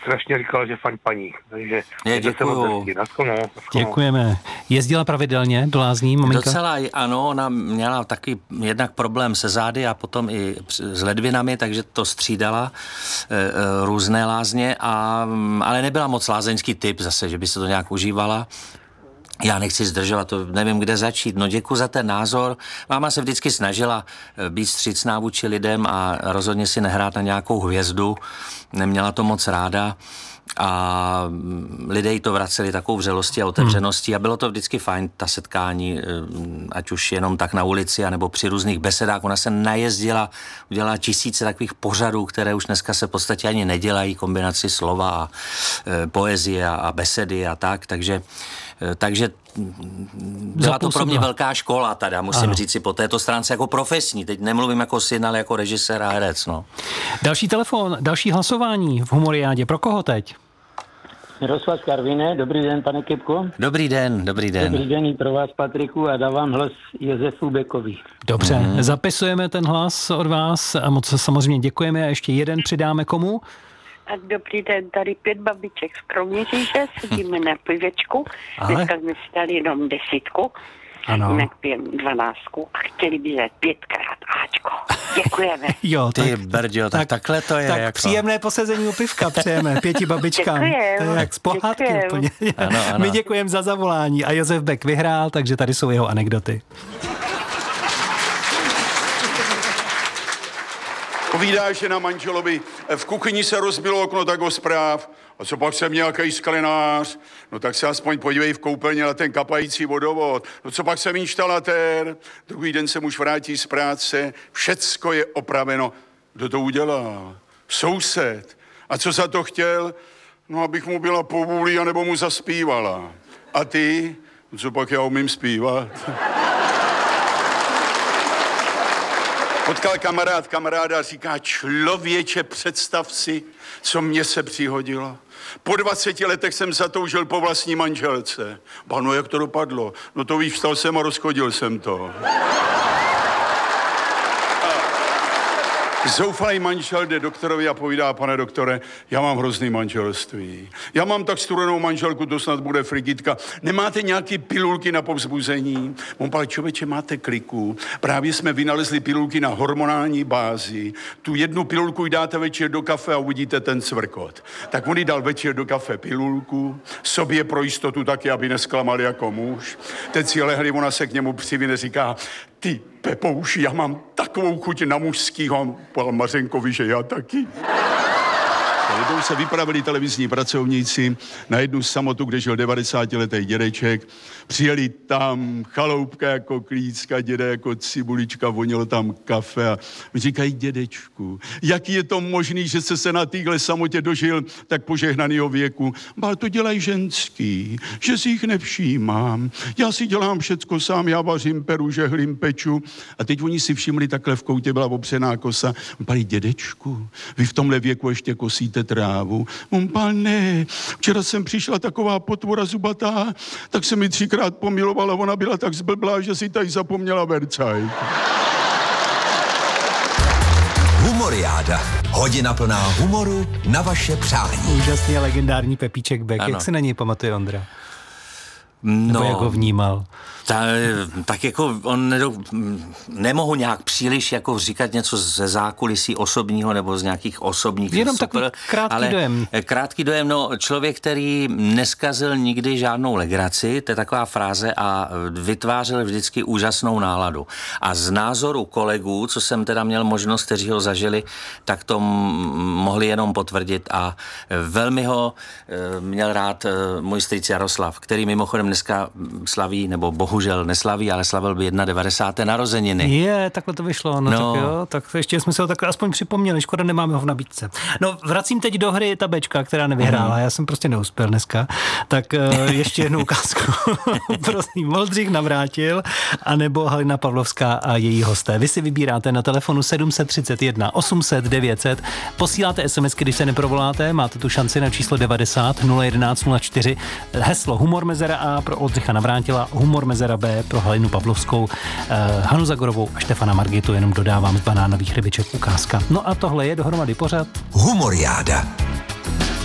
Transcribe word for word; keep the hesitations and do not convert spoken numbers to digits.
strašně říkala, že fajn paní. Takže je, děkuju. Děkujeme. Jezdila pravidelně do lázní, maminka? Docela, ano, ona měla taky jednak problém se zády a potom i s ledvinami, takže to střídala e, e, různé lázně, a, ale nebyla moc lázeňský typ zase, že by se to nějak užívala. Já nechci zdržovat, to nevím, kde začít. No děkuji za ten názor. Máma se vždycky snažila být vstřícná vůči lidem a rozhodně si nehrát na nějakou hvězdu. Neměla to moc ráda a lidé jí to vraceli takovou vřelostí a otevřeností a bylo to vždycky fajn, ta setkání, ať už jenom tak na ulici, anebo při různých besedách. Ona se najezdila, udělala tisíce takových pořadů, které už dneska se v podstatě ani nedělají, kombinaci slova a e, poezie a, a besedy a tak, takže Takže byla to pro mě velká škola tady, musím ano. říct si po této stránce jako profesní. Teď nemluvím jako syn, ale jako režisér a herec. No. Další telefon, další hlasování v Humoriádě. Pro koho teď? Miroslav z Karviné, dobrý den, pane Kipko. Dobrý den, dobrý den. Dobrý den i pro vás, Patriku, a dávám hlas Josefu Bekovi. Dobře, mm-hmm. zapisujeme ten hlas od vás a moc samozřejmě děkujeme a ještě jeden přidáme komu? A dobrý den, tady pět babiček z Kroměříže, sedíme na pivečku, dneska jsme si dali jenom desítku, ano. Jinak pijeme dvanáctku a chtěli by dát pětkrát Ačko. Děkujeme. Jo, tak, ty Berďo, tak, tak takhle to je. Tak jako... příjemné posezení u pivka přejeme pěti babičkám. Děkujem. To je jak z pohádky úplně. Ano, ano. My děkujeme za zavolání a Josef Beck vyhrál, takže tady jsou jeho anekdoty. Povídá žena manželovi, v kuchyni se rozbilo okno, tak ho zpráv. A co pak jsem nějaký sklenář? No tak se aspoň podívej v koupelně na ten kapající vodovod. No co pak jsem inštalatér? Druhý den se muž vrátí z práce, všecko je opraveno. Kdo to udělal? Soused. A co za to chtěl? No abych mu byla po vůli, anebo mu zaspívala. A ty? No co pak já umím zpívat? Potkal kamarád kamaráda a říká, člověče, představ si, co mně se přihodilo. Po dvaceti letech jsem zatoužil po vlastní manželce. Ano, jak to dopadlo? No to víš, vstal jsem a rozchodil jsem to. Zoufalý manžel jde doktorovi a povídá, pane doktore, já mám hrozný manželství. Já mám tak studenou manželku, to snad bude frigitka. Nemáte nějaké pilulky na povzbuzení? On pál, člověče, máte kliku. Právě jsme vynalezli pilulky na hormonální bázi. Tu jednu pilulku dáte večer do kafe a uvidíte ten cvrkot. Tak on jí dal večer do kafe pilulku, sobě pro jistotu taky, aby nesklamal jako muž. Teď si lehli, ona se k němu přivine, říká, ty Pepouši, já mám takovou chuť na mužskýho, pál Mařenkovi, že já taky. Jednou se vypravili televizní pracovníci na jednu samotu, kde žil devadesátiletý dědeček. Přijeli tam, chaloupka jako klícka, děda jako cibulička, vonilo tam kafe a říkají, dědečku, jaký je to možný, že jste se na téhle samotě dožil tak požehnanýho věku? Bál, to dělají ženský, že si jich nevšímám. Já si dělám všecko sám, já vařím, peru, žehlím, peču. A teď oni si všimli, takhle v koutě byla opřená kosa. Báli, dědečku, vy v tomhle věku ještě kosíte trávu. On pál, ne, včera jsem přišla taková potvora zubatá, tak se mi třikrát pomilovala, ona byla tak zblblá, že si tady zapomněla vercaj. Humoriáda. Hodina plná humoru na vaše přání. Úžasný a legendární Pepíček Beck. Ano. Jak se na něj pamatuje Ondra? No, nebo jak ho vnímal? Ta, tak jako on nedo, nemohu nějak příliš jako říkat něco ze zákulisí osobního nebo z nějakých osobních. Jenom super, takový krátký ale dojem. Krátký dojem, no člověk, který neskazil nikdy žádnou legraci, to je taková fráze, a vytvářel vždycky úžasnou náladu. A z názoru kolegů, co jsem teda měl možnost, kteří ho zažili, tak to mohli jenom potvrdit a velmi ho měl rád můj strýc Jaroslav, který mimochodem dneska slaví, nebo bohužel neslaví, ale slavil by devadesáté narozeniny. Je, takhle to vyšlo, no, no. Tak jo, tak ještě jsme se ho takhle aspoň připomněli, škoda, nemáme ho v nabídce. No, vracím teď do hry ta Bečka, která nevyhrála, já jsem prostě neuspěl dneska, tak uh, ještě jednu ukázku. Prosím, Moldřich Navrátil, anebo Halina Pavlovská a její hosté. Vy si vybíráte na telefonu sedm set třicet jedna osm set devět set, posíláte SMSky, když se neprovoláte, máte tu šanci na číslo devadesát nula jedenáct nula čtyři, heslo Humor mezera A pro Oldřicha Navrátila, Humor mezera B pro Halinu Pavlovskou, eh, Hanu Zagorovou a Štefana Margitu, jenom dodávám z banánových rybiček ukázka. No a tohle je dohromady pořad Humoriáda.